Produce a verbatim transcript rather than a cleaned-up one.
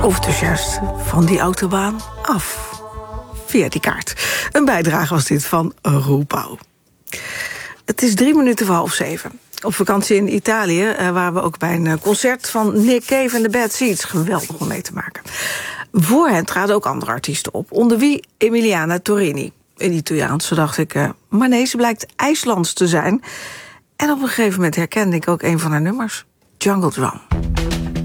Of dus juist van die autobaan af. Via die kaart. Een bijdrage was dit van Roel Pauw. Het is drie minuten voor half zeven. Op vakantie in Italië uh, waren we ook bij een concert van Nick Cave en The Bad Seeds. Geweldig om mee te maken. Voor hen traden ook andere artiesten op. Onder wie Emiliana Torrini. In Italiaans, zo dacht ik, uh, maar nee, ze blijkt IJslands te zijn. En op een gegeven moment herkende ik ook een van haar nummers. Jungle Drum.